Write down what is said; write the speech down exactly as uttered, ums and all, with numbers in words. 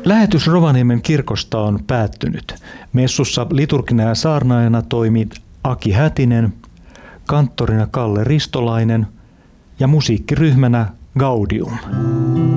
Lähetys Rovaniemen kirkosta on päättynyt. Messussa liturgina ja saarnaajana toimi Aki Hätinen, kanttorina Kalle Ristolainen ja musiikkiryhmänä Gaudium.